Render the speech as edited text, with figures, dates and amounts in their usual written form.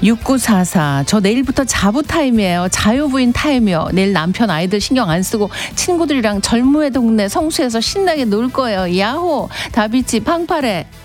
6944. 저 내일부터 자부 타임이에요. 자유부인 타임이요. 내일 남편 아이들 신경 안 쓰고 친구들이랑 젊음의 동네 성수에서 신나게 놀 거예요. 야호. 다비치 팡파레.